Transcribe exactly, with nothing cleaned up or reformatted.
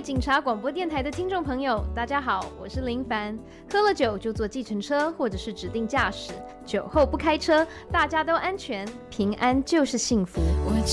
位警察广播电台的听众朋友，大家好，我是林凡。喝了酒就坐计程车或者是指定驾驶，酒后不开车，大家都安全，平安就是幸福。